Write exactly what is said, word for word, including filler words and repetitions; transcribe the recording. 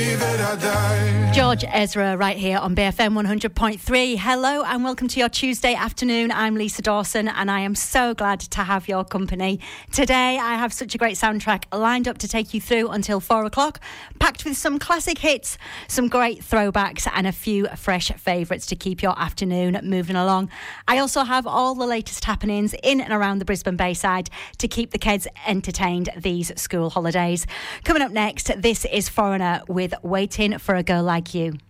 that I die. George Ezra right here on B F M one hundred point three. Hello and welcome to your Tuesday afternoon. I'm Lisa Dawson and I am so glad to have your company. Today I have such a great soundtrack lined up to take you through until four o'clock, packed with some classic hits, some great throwbacks and a few fresh favourites to keep your afternoon moving along. I also have all the latest happenings in and around the Brisbane Bayside to keep the kids entertained these school holidays. Coming up next, this is Foreigner with Waiting for a Girl Like You.